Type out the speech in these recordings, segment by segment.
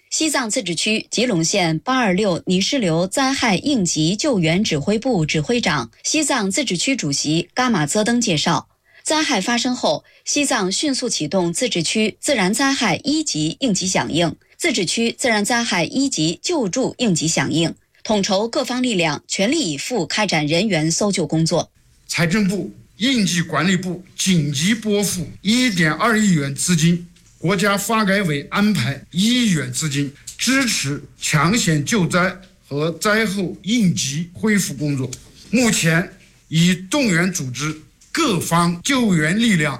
西藏自治区吉隆县826泥石流灾害应急救援指挥部指挥长、西藏自治区主席噶玛泽登介绍，灾害发生后，西藏迅速启动自治区自然灾害一级应急响应、自治区自然灾害一级救助应急响应，统筹各方力量，全力以赴开展人员搜救工作。 财政部、应急管理部紧急拨付1.2亿元资金，国家发改委安排1亿元资金，支持抢险救灾和灾后应急恢复工作。目前已动员组织各方救援力量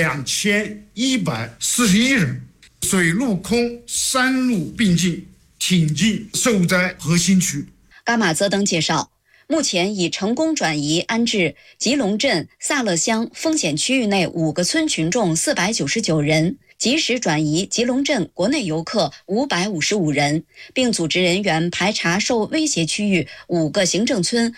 2141人，水陆空3路并进，挺进受灾核心区。 噶玛泽登介绍，目前已成功转移安置吉隆镇萨勒乡风险区域内5个村群众499人，及时转移吉隆镇国内游客555人，并组织人员排查受威胁区域5个行政村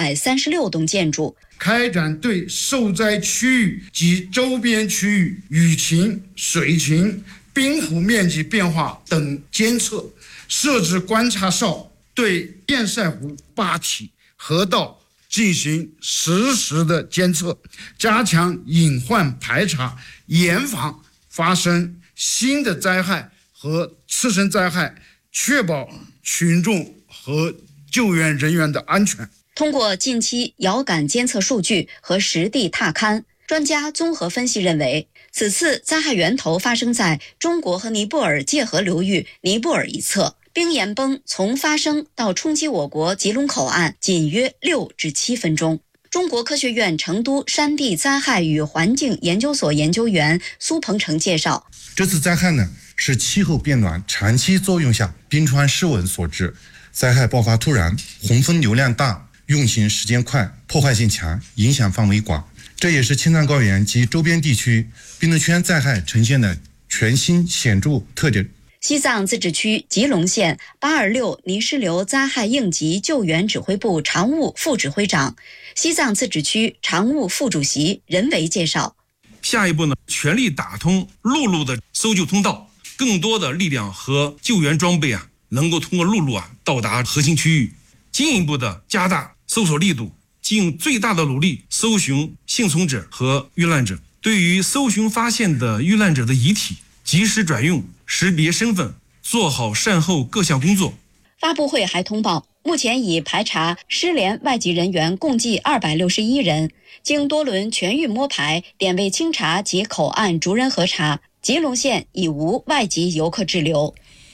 236栋建筑， 开展对受灾区域及周边区域雨情、水情、冰湖面积变化等监测，设置观察哨，对堰塞湖、坝体、河道进行实时的监测，加强隐患排查，严防发生新的灾害和次生灾害，确保群众和救援人员的安全。 通过近期遥感监测数据和实地踏勘，专家综合分析认为，此次灾害源头发生在中国和尼泊尔界河流域尼泊尔一侧，冰岩崩从发生到冲击我国吉隆口岸仅约6至7分钟。中国科学院成都山地灾害与环境研究所研究员苏鹏程介绍， 这次灾害呢是气候变暖长期作用下冰川失稳所致，灾害爆发突然，洪峰流量大，运行时间快，破坏性强，影响范围广，这也是青藏高原及周边地区冰冻圈灾害呈现的全新显著特点。 西藏自治区吉隆县826泥石流灾害应急救援指挥部常务副指挥长、西藏自治区常务副主席任维介绍， 下一步呢，全力打通陆路的搜救通道，更多的力量和救援装备能够通过陆路到达核心区域，进一步的加大搜索力度，尽最大的努力搜寻幸存者和遇难者，对于搜寻发现的遇难者的遗体及时转运、识别身份，做好善后各项工作。 发布会还通报，目前已排查失联外籍人员共计261人，经多轮全域摸排、点位清查及口岸逐人核查，吉隆县已无外籍游客滞留。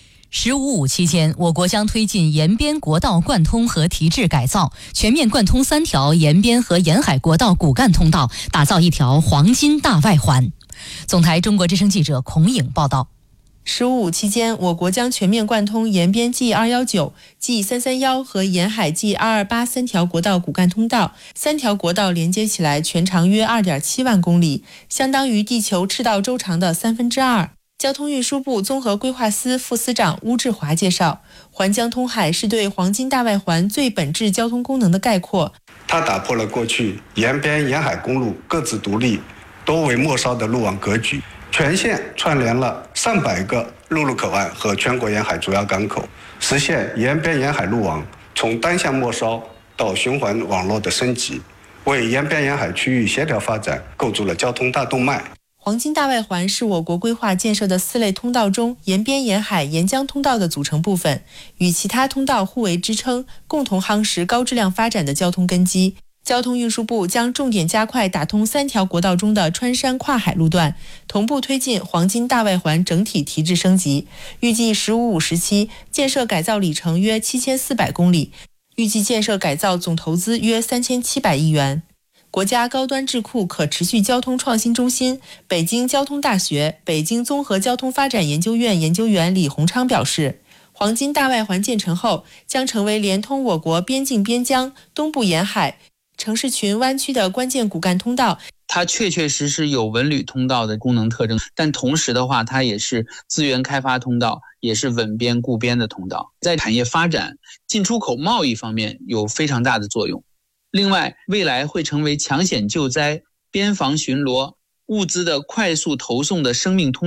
“15+5”期间，我国将推进沿边国道贯通和提质改造，全面贯通3条沿边和沿海国道骨干通道，打造一条黄金大外环。总台中国之声记者孔颖报道。 “15+5”期间，我国将全面贯通沿边 G219、G331 和沿海 G228 3条国道骨干通道，3条国道连接起来全长约2.7万公里，相当于地球赤道周长的2/3。交通运输部综合规划司副司长邬志华介绍，环江通海是对黄金大外环最本质交通功能的概括， 它打破了过去沿边沿海公路各自独立、多为末梢的路网格局，全线串联了上百个陆路口岸和全国沿海主要港口，实现沿边沿海路网从单向末梢到循环网络的升级，为沿边沿海区域协调发展构筑了交通大动脉。 黄金大外环是我国规划建设的4类通道中沿边沿海沿江通道的组成部分，与其他通道互为支撑，共同夯实高质量发展的交通根基。交通运输部将重点加快打通3条国道中的穿山跨海路段，同步推进黄金大外环整体提质升级，预计“15+5”时期建设改造里程约7400公里，预计建设改造总投资约3700亿元。国家高端智库可持续交通创新中心、北京交通大学、北京综合交通发展研究院研究员李洪昌表示，黄金大外环建成后，将成为连通我国边境边疆、东部沿海、城市群湾区的关键骨干通道。 它确实有文旅通道的功能特征，但同时的话，它也是资源开发通道，也是稳边固边的通道，在产业发展、进出口贸易方面有非常大的作用。另外，未来会成为抢险救灾、边防巡逻、物资的快速投送的生命通道。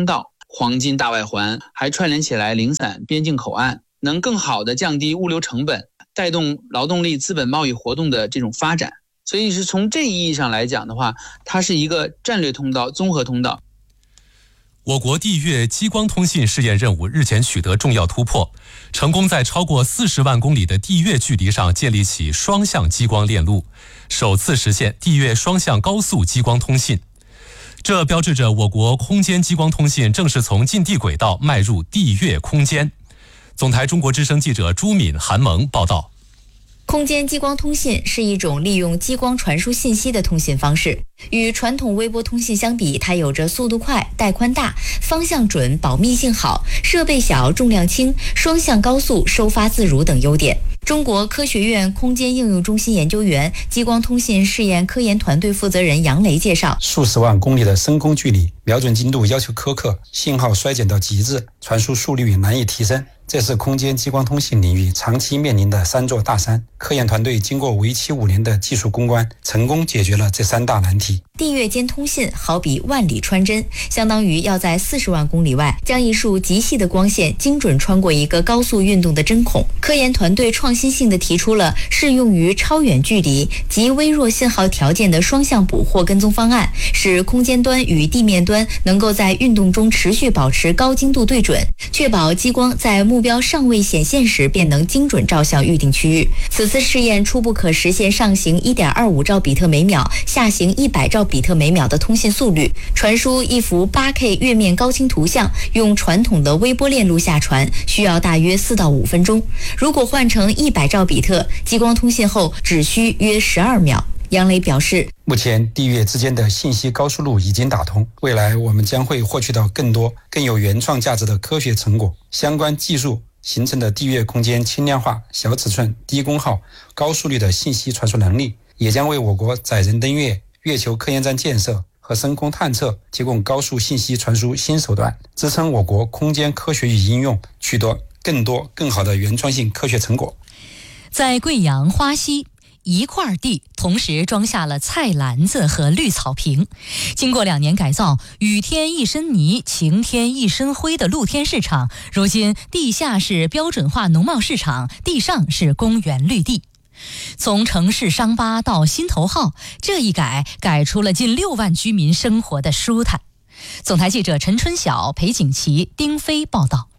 黄金大外环，还串联起来零散边境口岸，能更好的降低物流成本，带动劳动力资本贸易活动的这种发展。所以是从这一意义上来讲的话，它是一个战略通道、综合通道。 我国地月激光通信试验任务日前取得重要突破，成功在超过40万公里的地月距离上建立起双向激光链路，首次实现地月双向高速激光通信。这标志着我国空间激光通信正式从近地轨道迈入地月空间。总台中国之声记者朱敏、韩萌报道。 空间激光通信是一种利用激光传输信息的通信方式。与传统微波通信相比，它有着速度快、带宽大、方向准、保密性好、设备小、重量轻、双向高速、收发自如等优点。中国科学院空间应用中心研究员、激光通信试验科研团队负责人杨雷介绍， 数十万公里的深空距离，瞄准精度要求苛刻，信号衰减到极致，传输速率难以提升。这是空间激光通信领域长期面临的3座大山。科研团队经过为期5年的技术攻关，成功解决了这3大难题。 地月间通信好比万里穿针，相当于要在40万公里外将一束极细的光线精准穿过一个高速运动的针孔。科研团队创新性地提出了适用于超远距离及微弱信号条件的双向捕获跟踪方案，使空间端与地面端能够在运动中持续保持高精度对准，确保激光在目标尚未显现时便能精准照向预定区域。此次试验初步可实现上行 1.25 兆比特每秒、下行100兆比特每秒的通信速率，传输一幅 8K 月面高清图像，用传统的微波链路下传需要大约4到5分钟。如果换成100兆比特，激光通信后只需约12秒。杨雷表示， 目前地月之间的信息高速路已经打通，未来我们将会获取到更多更有原创价值的科学成果。相关技术形成的地月空间轻量化、小尺寸、低功耗、高速率的信息传输能力，也将为我国载人登月、月球科研站建设和深空探测提供高速信息传输新手段，支撑我国空间科学与应用取得更多更好的原创性科学成果。 在贵阳花溪，一块地同时装下了菜篮子和绿草坪。经过2年改造，雨天一身泥，晴天一身灰的露天市场，如今地下是标准化农贸市场，地上是公园绿地。从城市伤疤到心头好，这一改出了近6万居民生活的舒坦。总台记者陈春晓、裴景琦、丁飞报道。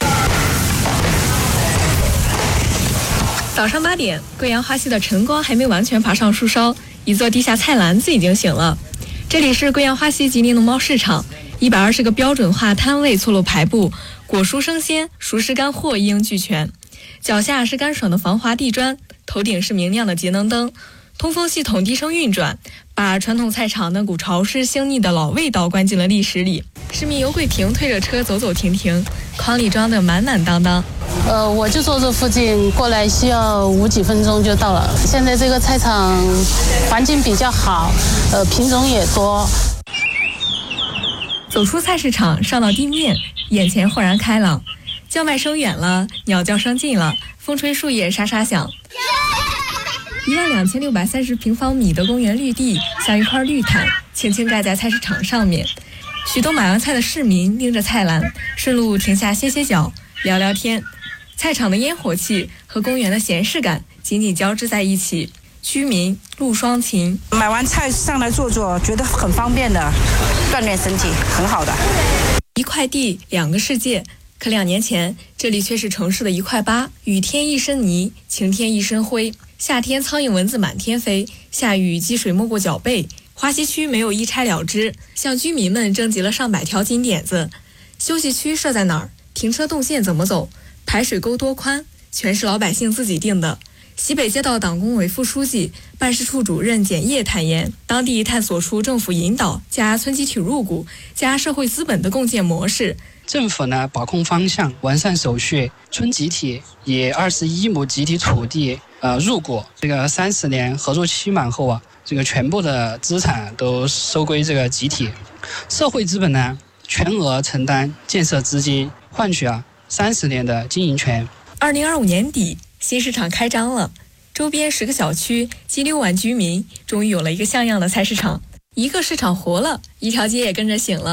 早上8点，贵阳花溪的晨光还没完全爬上树梢，一座地下菜篮子已经醒了。这里是贵阳花溪吉林农贸市场，120个标准化摊位错落排布，果蔬生鲜、熟食干货一应俱全。脚下是干爽的防滑地砖，头顶是明亮的节能灯，通风系统低声运转，把传统菜场那股潮湿腥腻的老味道关进了历史里。市民尤桂平推着车走走停停，筐里装得满满当当。 我就坐这附近，过来需要5几分钟就到了。现在这个菜场环境比较好，品种也多。 走出菜市场，上到地面，眼前豁然开朗，叫卖声远了，鸟叫声近了，风吹树叶沙沙响。12630平方米的公园绿地像一块绿毯，轻轻盖在菜市场上面。许多买完菜的市民拎着菜篮，顺路停下歇歇脚，聊聊天。菜场的烟火气和公园的闲适感紧紧交织在一起，居民路双情。 买完菜上来坐坐，觉得很方便的，锻炼身体，很好的。 一块地2个世界，可2年前这里却是城市的1块8，雨天一身泥，晴天一身灰，夏天苍蝇蚊子满天飞，下雨积水没过脚背。花溪区没有一拆了之，向居民们征集了上百条金点子。休息区设在哪儿？停车动线怎么走？排水沟多宽？全是老百姓自己定的。西北街道党工委副书记、办事处主任简业坦言，当地探索出政府引导加村集体入股加社会资本的共建模式。 政府呢把控方向，完善手续，村集体以21亩集体土地入股，这个30年合作期满后这个全部的资产都收归这个集体，社会资本呢全额承担建设资金，换取30年的经营权。 2025年底，新市场开张了，周边10个小区近6万居民终于有了一个像样的菜市场。一个市场活了，一条街也跟着醒了。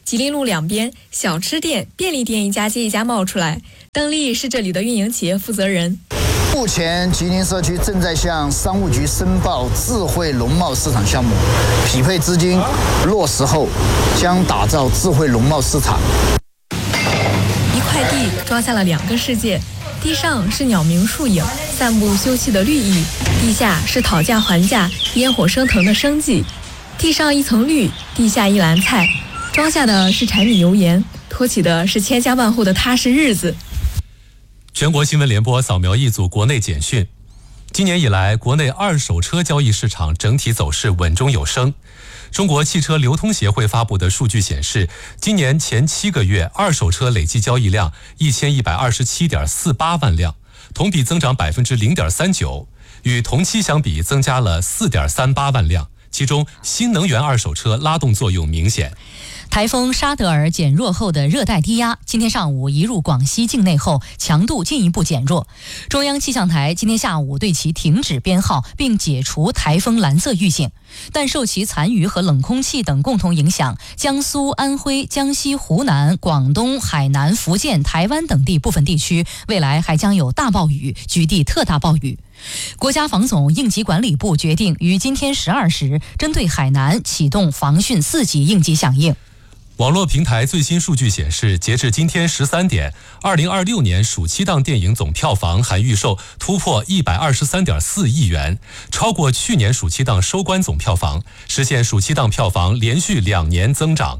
吉林路两边小吃店、便利店一家接一家冒出来。邓丽是这里的运营企业负责人。 目前吉林社区正在向商务局申报智慧农贸市场项目，匹配资金落实后，将打造智慧农贸市场。 一块地装下了2个世界，地上是鸟鸣树影，散步休憩的绿意；地下是讨价还价、烟火升腾的生计。地上一层绿，地下一篮菜，装下的是柴米油盐，托起的是千家万户的踏实日子。 全国新闻联播扫描一组国内简讯。今年以来，国内二手车交易市场整体走势稳中有升。中国汽车流通协会发布的数据显示，今年前7个月二手车累计交易量1127.48万辆，同比增长0.39%，与同期相比增加了4.38万辆。其中，新能源二手车拉动作用明显。 台风沙德尔减弱后的热带低压，今天上午移入广西境内后，强度进一步减弱。中央气象台今天下午对其停止编号，并解除台风蓝色预警。但受其残余和冷空气等共同影响，江苏、安徽、江西、湖南、广东、海南、福建、台湾等地部分地区未来还将有大暴雨，局地特大暴雨。国家防总应急管理部决定于今天12时针对海南启动防汛4级应急响应。 网络平台最新数据显示，截至今天13点，2026年暑期档电影总票房含预售突破123.4亿元，超过去年暑期档收官总票房，实现暑期档票房连续2年增长。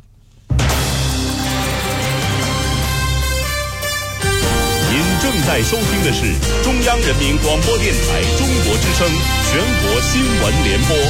您正在收听的是中央人民广播电台中国之声全国新闻联播。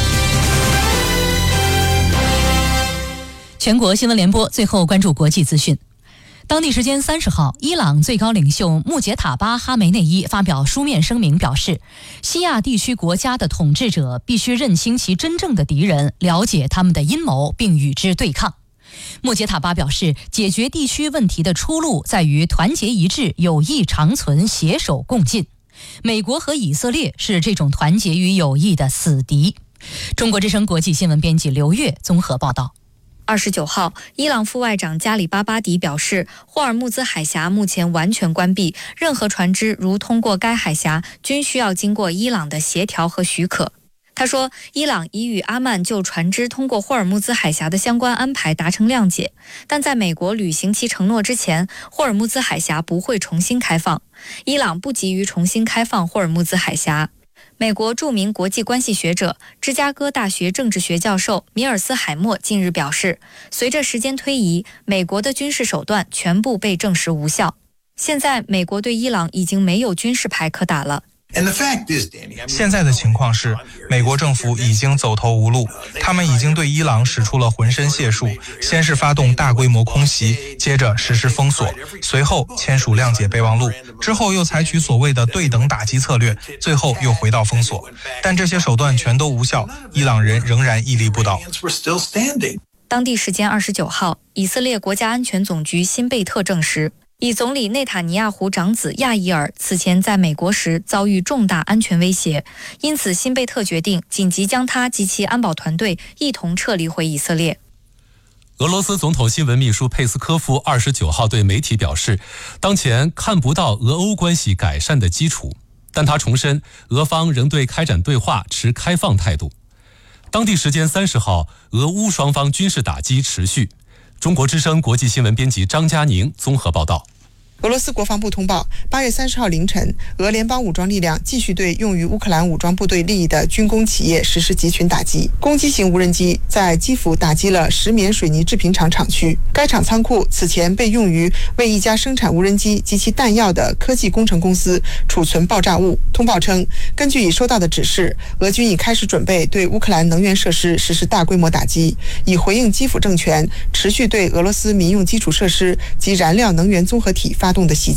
全国新闻联播最后关注国际资讯。当地时间30号，伊朗最高领袖穆杰塔巴·哈梅内伊发表书面声明，表示西亚地区国家的统治者必须认清其真正的敌人，了解他们的阴谋，并与之对抗。穆杰塔巴表示，解决地区问题的出路在于团结一致、友谊长存、携手共进。美国和以色列是这种团结与友谊的死敌。中国之声国际新闻编辑刘月综合报道。 29号，伊朗副外长加里巴巴迪表示，霍尔木兹海峡目前完全关闭，任何船只如通过该海峡均需要经过伊朗的协调和许可。他说，伊朗已与阿曼就船只通过霍尔木兹海峡的相关安排达成谅解，但在美国履行其承诺之前，霍尔木兹海峡不会重新开放。伊朗不急于重新开放霍尔木兹海峡。美国著名国际关系学者、芝加哥大学政治学教授米尔斯海默近日表示，随着时间推移，美国的军事手段全部被证实无效。现在，美国对伊朗已经没有军事牌可打了。 现在的情况是，美国政府已经走投无路，他们已经对伊朗使出了浑身解数，先是发动大规模空袭，接着实施封锁，随后签署谅解备忘录，之后又采取所谓的对等打击策略，最后又回到封锁。但这些手段全都无效，伊朗人仍然屹立不倒。 当地时间29号，以色列国家安全总局辛贝特证实，以总理内塔尼亚胡长子亚伊尔此前在美国时遭遇重大安全威胁，因此辛贝特决定紧急将他及其安保团队一同撤离回以色列。 俄罗斯总统新闻秘书佩斯科夫29号对媒体表示，当前看不到俄欧关系改善的基础，但他重申俄方仍对开展对话持开放态度。当地时间30号，俄乌双方军事打击持续。中国之声国际新闻编辑张佳宁综合报道。 俄罗斯国防部通报，8月30号凌晨，俄联邦武装力量继续对用于乌克兰武装部队利益的军工企业实施集群打击。攻击型无人机在基辅打击了石棉水泥制品厂厂区，该厂仓库此前被用于为一家生产无人机及其弹药的科技工程公司储存爆炸物。通报称，根据已收到的指示，俄军已开始准备对乌克兰能源设施实施大规模打击，以回应基辅政权持续对俄罗斯民用基础设施及燃料能源综合体发动的袭击。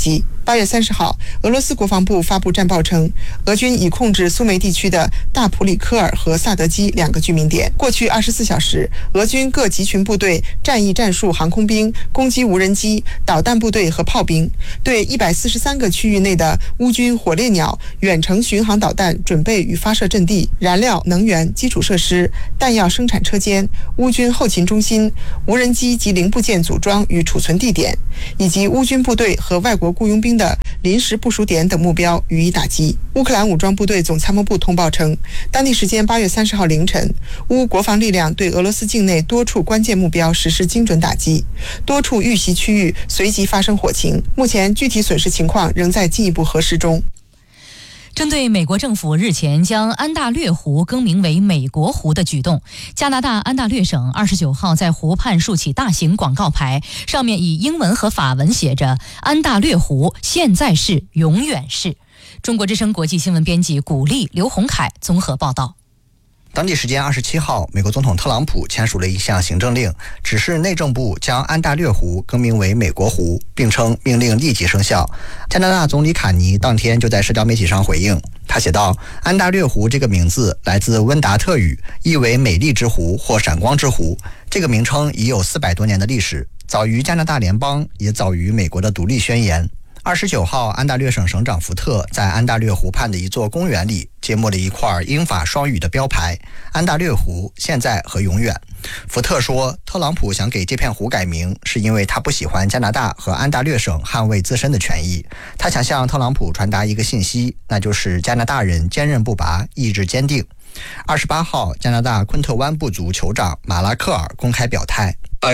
8月30号，俄罗斯国防部发布战报称，俄军已控制苏梅地区的大普里科尔和萨德基2个居民点。过去24小时，俄军各集群部队、战役战术航空兵、攻击无人机、导弹部队和炮兵，对143个区域内的乌军火烈鸟远程巡航导弹准备与发射阵地、燃料、能源、基础设施、弹药生产车间、乌军后勤中心、无人机及零部件组装与储存地点，以及乌军部队和外国雇佣兵的临时部署点等目标予以打击。乌克兰武装部队总参谋部通报称，当地时间8月30号凌晨，乌国防力量对俄罗斯境内多处关键目标实施精准打击，多处遇袭区域随即发生火情，目前具体损失情况仍在进一步核实中。 针对美国政府日前将安大略湖更名为美国湖的举动，加拿大安大略省29号在湖畔竖起大型广告牌，上面以英文和法文写着“安大略湖现在是，永远是”。中国之声国际新闻编辑古丽、刘洪凯综合报道。 当地时间27号，美国总统特朗普签署了一项行政令，指示内政部将安大略湖更名为美国湖，并称命令立即生效。加拿大总理卡尼当天就在社交媒体上回应，他写道：“安大略湖这个名字来自温达特语，意为美丽之湖或闪光之湖。这个名称已有400多年的历史，早于加拿大联邦，也早于美国的独立宣言。”29号，安大略省省长福特在安大略湖畔的一座公园里揭幕了一块英法双语的标牌：“安大略湖现在和永远。”福特说，特朗普想给这片湖改名，是因为他不喜欢加拿大和安大略省捍卫自身的权益。他想向特朗普传达一个信息，那就是加拿大人坚韧不拔，意志坚定。28号，加拿大昆特湾部族酋长马拉克尔公开表态。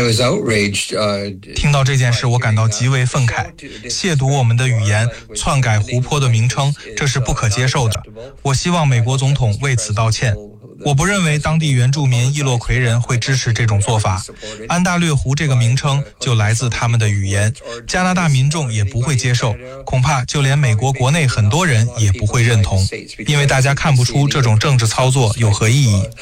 听到这件事，我感到极为愤慨。亵渎我们的语言，篡改湖泊的名称，这是不可接受的。我希望美国总统为此道歉。我不认为当地原住民易洛魁人会支持这种做法。安大略湖这个名称就来自他们的语言，加拿大民众也不会接受，恐怕就连美国国内很多人也不会认同，因为大家看不出这种政治操作有何意义。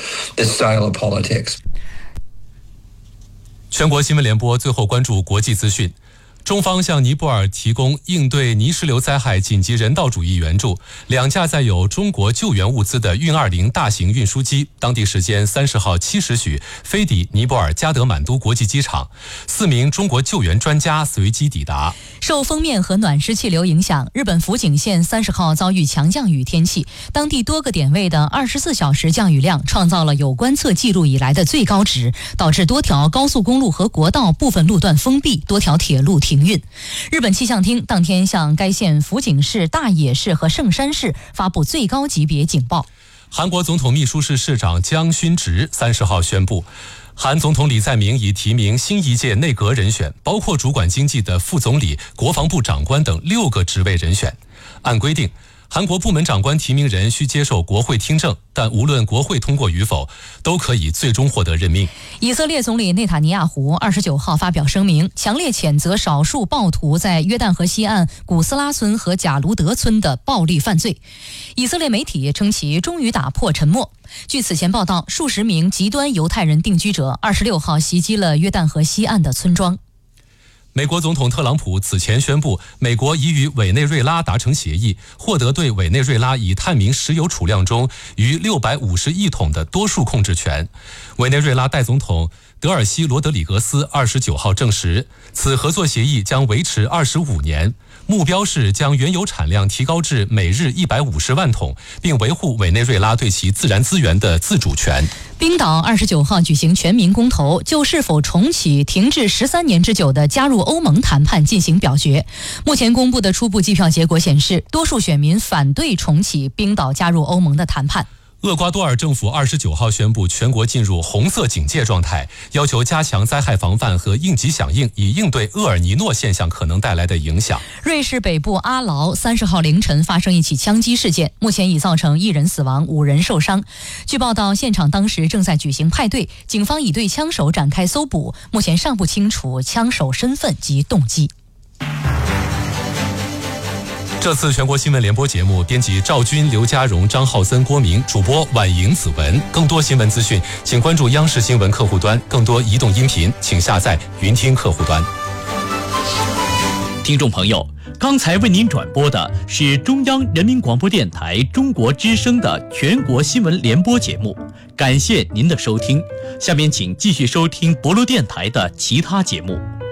全国新闻联播最后关注国际资讯。中方向尼泊尔提供应对泥石流灾害紧急人道主义援助，2架载有中国救援物资的运20大型运输机，当地时间30号7时许飞抵尼泊尔加德满都国际机场，4名中国救援专家随机抵达。 受锋面和暖湿气流影响，日本福井县30号遭遇强降雨天气，当地多个点位的24小时降雨量创造了有观测记录以来的最高值，导致多条高速公路和国道部分路段封闭，多条铁路停运。日本气象厅当天向该县福井市、大野市和圣山市发布最高级别警报。 韩国总统秘书室市长姜勋植30号宣布，韩总统李在明已提名新一届内阁人选，包括主管经济的副总理、国防部长官等6个职位人选。按规定，韩国部门长官提名人需接受国会听证，但无论国会通过与否，都可以最终获得任命。 以色列总理内塔尼亚胡29号发表声明，强烈谴责少数暴徒在约旦河西岸古斯拉村和贾卢德村的暴力犯罪。以色列媒体称其终于打破沉默。据此前报道，数十名极端犹太人定居者26号袭击了约旦河西岸的村庄。 美国总统特朗普此前宣布，美国已与委内瑞拉达成协议，获得对委内瑞拉已探明石油储量中逾650亿桶的多数控制权。委内瑞拉代总统德尔西罗德里格斯29号证实，此合作协议将维持25年，目标是将原油产量提高至每日150万桶，并维护委内瑞拉对其自然资源的自主权。 冰岛29号举行全民公投，就是否重启停滞13年之久的加入欧盟谈判进行表决。目前公布的初步计票结果显示，多数选民反对重启冰岛加入欧盟的谈判。 厄瓜多尔政府29号宣布全国进入红色警戒状态，要求加强灾害防范和应急响应，以应对厄尔尼诺现象可能带来的影响。 瑞士北部阿劳30号凌晨发生一起枪击事件，目前已造成1人死亡，5人受伤。据报道，现场当时正在举行派对，警方已对枪手展开搜捕，目前尚不清楚枪手身份及动机。 这次全国新闻联播节目，编辑赵军、刘家荣、张浩森、郭明，主播婉莹、子文。更多新闻资讯，请关注央视新闻客户端；更多移动音频，请下载云听客户端。 听众朋友，刚才为您转播的是中央人民广播电台中国之声的全国新闻联播节目，感谢您的收听。下面请继续收听博罗电台的其他节目。